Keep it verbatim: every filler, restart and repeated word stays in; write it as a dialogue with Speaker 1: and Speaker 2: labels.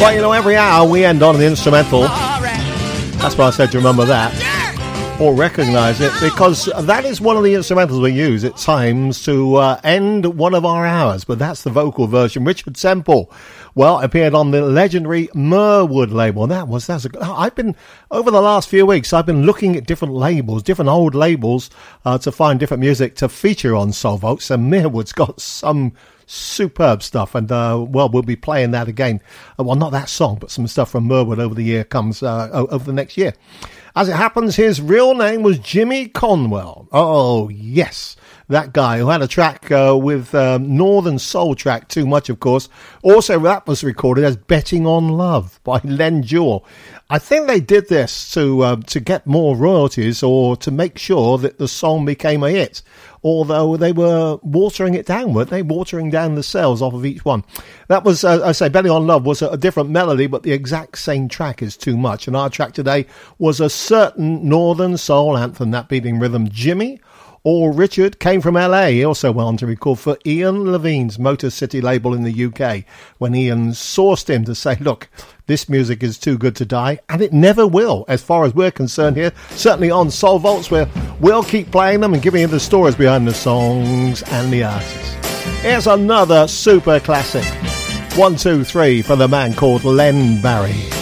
Speaker 1: But you know, every hour we end on an instrumental. That's why I said to remember that or recognise it, because that is one of the instrumentals we use at times to uh, end one of our hours. But that's the vocal version. Richard Semple, well, appeared on the legendary Merwood label. That was that's. A, I've been over the last few weeks. I've been looking at different labels, different old labels, uh, to find different music to feature on Soul Vaults. And Merwood's got some superb stuff, and uh, well, we'll be playing that again. Uh, well, not that song, but some stuff from Merwood over the year comes uh, over the next year. As it happens, his real name was Jimmy Conwell. Oh, yes. That guy who had a track uh, with um, Northern Soul track, Too Much, of course. Also, that was recorded as Betting on Love by Len Jewell. I think they did this to uh, to get more royalties or to make sure that the song became a hit. Although they were watering it down, weren't they? Watering down the sales off of each one. That was, uh, I say, Betting on Love was a, a different melody, but the exact same track is Too Much. And our track today was a certain Northern Soul anthem, that beating rhythm, Jimmy or Richard, came from L A. He also went on to record for Ian Levine's Motor City label in the U K, when Ian sourced him to say, look, this music is too good to die, and it never will, as far as we're concerned here. Certainly on Soul Vaults, where we'll keep playing them and giving you the stories behind the songs and the artists. Here's another super classic. One, two, three for the man called Len Barry.